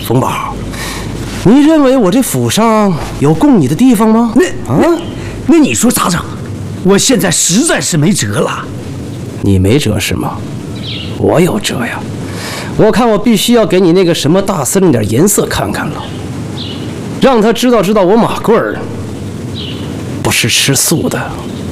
冯宝，你认为我这府上有供你的地方吗？ 那你说咋整？我现在实在是没辙了。 你没辙是吗？我有辙呀！我看我必须要给你那个什么大司令点颜色看看了，让他知道我马贵儿不是吃素的。